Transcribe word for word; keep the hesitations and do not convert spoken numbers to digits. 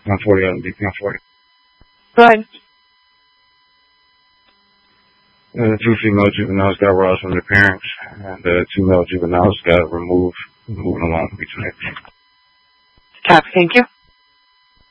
one forty out of D P one forty. Go ahead. Uh, the two female juveniles got roused from their parents, and the two male juveniles got removed, moving along between. Copy, thank you.